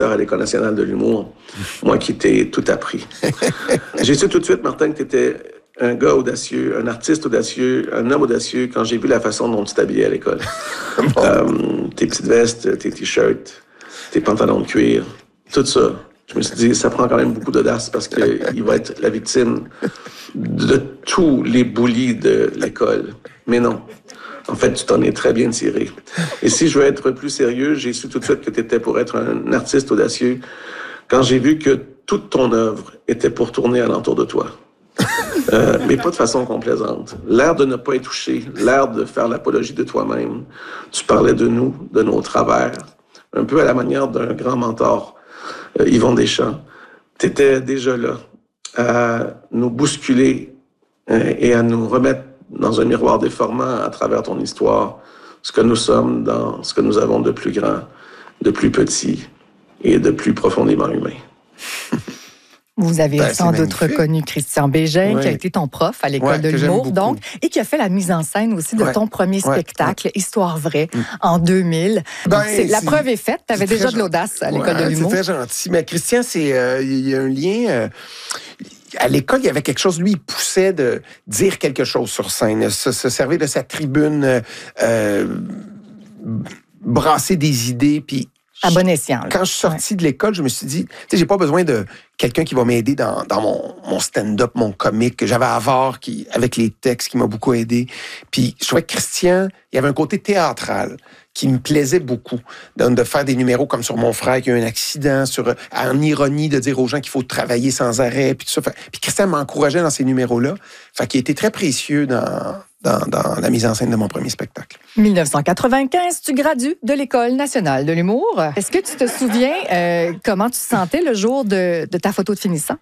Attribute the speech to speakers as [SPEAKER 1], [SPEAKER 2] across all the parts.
[SPEAKER 1] à l'École nationale de l'humour, moi qui t'ai tout appris. J'ai su tout de suite, Martin, que tu étais un gars audacieux, un artiste audacieux, un homme audacieux quand j'ai vu la façon dont tu t'habillais à l'école. Tes petites vestes, tes t-shirts, tes pantalons de cuir, tout ça. Je me suis dit, ça prend quand même beaucoup d'audace parce qu'il va être la victime de tous les bullies de l'école. Mais non. En fait, tu t'en es très bien tiré. Et si je veux être plus sérieux, j'ai su tout de suite que tu étais pour être un artiste audacieux quand j'ai vu que toute ton œuvre était pour tourner alentour de toi. Mais pas de façon complaisante. L'air de ne pas être touché, l'air de faire l'apologie de toi-même. Tu parlais de nous, de nos travers, un peu à la manière d'un grand mentor, Yvon Deschamps. Tu étais déjà là à nous bousculer et à nous remettre dans un miroir déformant à travers ton histoire, ce que nous sommes dans ce que nous avons de plus grand, de plus petit et de plus profondément humain.
[SPEAKER 2] Vous avez sans doute reconnu Christian Bégin, qui a été ton prof à l'École de l'humour, donc, et qui a fait la mise en scène aussi de ton premier spectacle, Histoire vraie, en 2000. Donc, la preuve est faite. Tu avais déjà de l'audace à l'École de l'humour.
[SPEAKER 3] C'est très gentil. Mais Christian, il y a un lien... À l'école, il y avait quelque chose, lui, il poussait de dire quelque chose sur scène, se servir de sa tribune, brasser des idées, puis...
[SPEAKER 2] À bon escient.
[SPEAKER 3] Quand je suis sorti de l'école, je me suis dit, tu sais, j'ai pas besoin de quelqu'un qui va m'aider dans mon stand-up, mon comique, que j'avais à voir, avec les textes, qui m'a beaucoup aidé. Puis je trouvais que Christian, il y avait un côté théâtral qui me plaisait beaucoup, de faire des numéros comme sur mon frère qui a eu un accident, en ironie, de dire aux gens qu'il faut travailler sans arrêt, puis tout ça. Puis Christian m'encourageait dans ces numéros-là. Fait qu'il était très précieux dans la mise en scène de mon premier spectacle.
[SPEAKER 2] 1995, tu gradues de l'École nationale de l'humour. Est-ce que tu te souviens comment tu te sentais le jour de ta photo de finissant?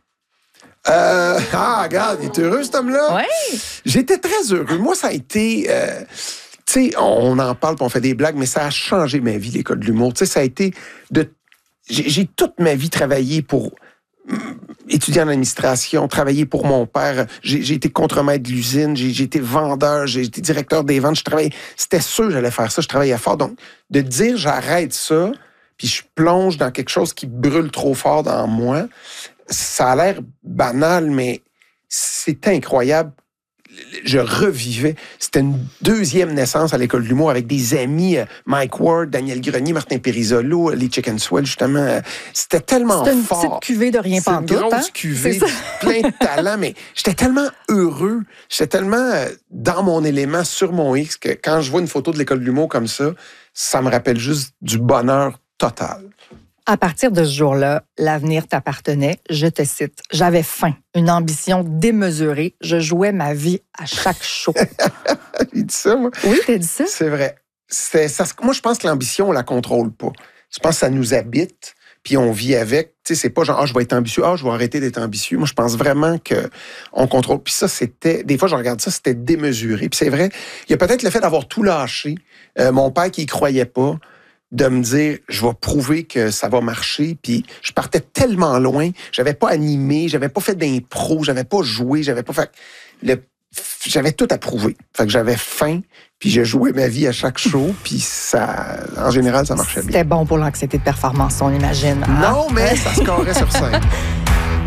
[SPEAKER 3] Regarde, il est heureux, cet homme-là.
[SPEAKER 2] Oui.
[SPEAKER 3] J'étais très heureux. Moi, ça a été... tu sais, on en parle, puis on fait des blagues, mais ça a changé ma vie, l'École de l'humour. Tu sais, ça a été J'ai toute ma vie travaillé pour... étudier en administration, travailler pour mon père. J'ai été contremaître de l'usine, j'ai été vendeur, j'ai été directeur des ventes. C'était sûr que j'allais faire ça, je travaillais fort. Donc, de dire j'arrête ça, puis je plonge dans quelque chose qui brûle trop fort dans moi, ça a l'air banal, mais c'est incroyable. Je revivais. C'était une deuxième naissance à l'École de l'humour avec des amis, Mike Ward, Daniel Grenier, Martin Périsolo, les Chicken Swell, justement. C'était tellement fort.
[SPEAKER 2] C'était une petite cuvée de rien pantoute.
[SPEAKER 3] C'était une grosse cuvée, plein de talent, mais j'étais tellement heureux, j'étais tellement dans mon élément, sur mon X, que quand je vois une photo de l'École de l'humour comme ça me rappelle juste du bonheur total.
[SPEAKER 2] À partir de ce jour-là, l'avenir t'appartenait. Je te cite. J'avais faim, une ambition démesurée. Je jouais ma vie à chaque show.
[SPEAKER 3] J'ai dit ça, moi.
[SPEAKER 2] Oui, t'as dit ça?
[SPEAKER 3] C'est vrai. Moi, je pense que l'ambition, on la contrôle pas. Je pense que ça nous habite, puis on vit avec. Tu sais, c'est pas genre, je vais être ambitieux, je vais arrêter d'être ambitieux. Moi, je pense vraiment qu'on contrôle. Puis ça, des fois, je regarde ça, c'était démesuré. Puis c'est vrai, il y a peut-être le fait d'avoir tout lâché. Mon père qui y croyait pas, de me dire, je vais prouver que ça va marcher. Puis je partais tellement loin, j'avais pas animé, j'avais pas fait d'impro, j'avais pas joué, j'avais pas fait... J'avais tout à prouver. Fait que j'avais faim, puis je jouais ma vie à chaque show, puis ça, en général, ça marchait bien.
[SPEAKER 2] C'était bon pour l'anxiété de performance, on imagine.
[SPEAKER 3] Non, mais ça scorait sur scène.